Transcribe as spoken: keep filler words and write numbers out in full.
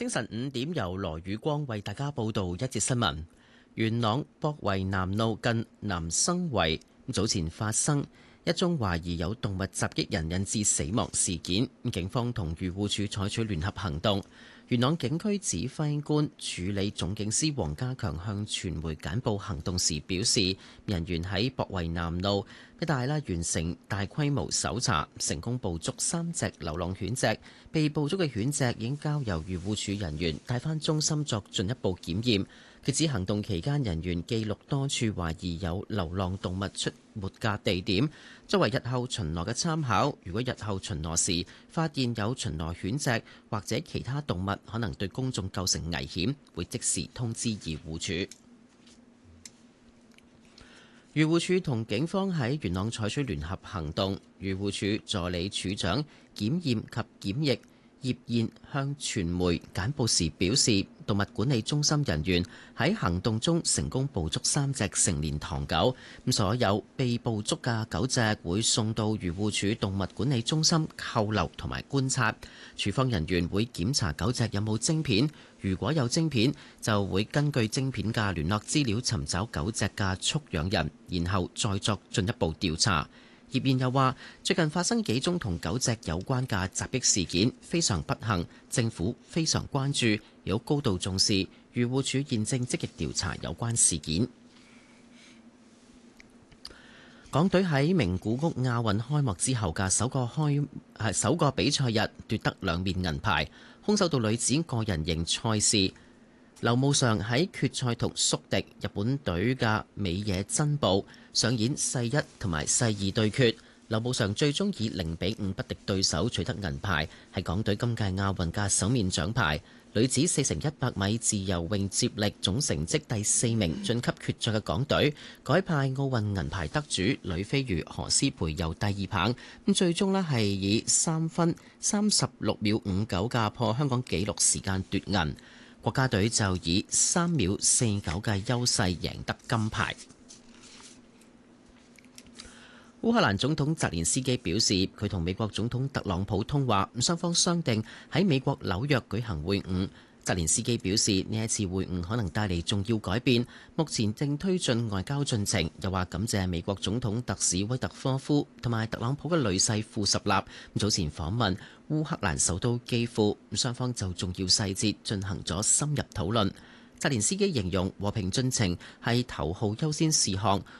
清晨五點，由羅宇光為大家報道一節新聞。元朗博圍南路近南生圍早前發生一宗懷疑有動物襲擊人引致死亡事件，警方同漁護署採取聯合行動。元朗警區指揮官處理總警司黃家強向傳媒簡報行動時表示，人員喺博圍南路一帶啦完成大規模搜查，成功捕捉三隻流浪犬隻。被捕捉嘅犬隻已經交由漁護署人員帶返中心作進一步檢驗。佢指行動期間，人員記錄多處懷疑有流浪動物出沒嘅地點，作為日後巡邏嘅參考。如果日後巡邏時發現有巡邏犬隻或者其他動物可能對公眾構成危險，會即時通知漁護署。漁護署同警方喺元朗採取聯合行動。漁護署助理署長檢驗及檢疫葉燕向傳媒簡報時表示，動物管理中心人員喺行動中成功捕捉三隻成年唐狗，咁所有被捕捉嘅狗隻會送到漁護署動物管理中心扣留同埋觀察。署方人員會檢查狗隻有冇晶片，如果有晶片，就會根據晶片嘅聯絡資料尋找狗隻嘅畜養人，然後再作進一步調查。葉燕又話：最近發生幾宗同狗隻有關嘅襲擊事件，非常不幸，政府非常關注，有高度重視。漁護署現正積極調查有關事件。港隊喺名古屋亞運開幕之後嘅首個開係首個比賽日奪得兩面銀牌。空手道女子個人型賽事，劉慕裳喺決賽同宿敵日本隊嘅美野真步上演世一同埋世二對決，劉慕裳最終以零比五不敵對手取得銀牌，係港隊今屆亞運嘅首面獎牌。女子四乘一百米自由泳接力總成績第四名晉級決賽嘅港隊，改派奧運銀牌得主呂飛魚何詩蓓游第二棒，咁最終呢係以三分三十六秒五九嘅破香港紀錄時間奪銀。國家隊就以三秒四九嘅優勢贏得金牌。烏克蘭總統澤連斯基表示，佢同美國總統特朗普通話，雙方商定喺美國紐約舉行會晤。澤連斯基表示，呢一次會晤可能帶嚟重要改變，目前正推進外交進程。又話感謝美國總統特使威特科夫同埋特朗普嘅女婿庫什納早前訪問烏克蘭首都基輔，雙方就重要細節進行咗深入討論。澤連斯基形容和平進程係頭號優先事項，